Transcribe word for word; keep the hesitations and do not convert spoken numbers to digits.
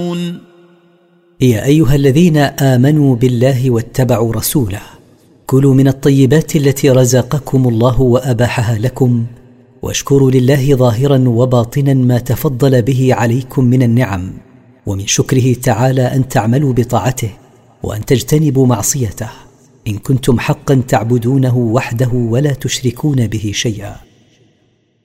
تعملون. يا أيها الذين آمنوا بالله واتبعوا رسوله كلوا من الطيبات التي رزقكم الله وأباحها لكم، واشكروا لله ظاهرا وباطنا ما تفضل به عليكم من النعم، ومن شكره تعالى أن تعملوا بطاعته وأن تجتنبوا معصيته، إن كنتم حقا تعبدونه وحده ولا تشركون به شيئا.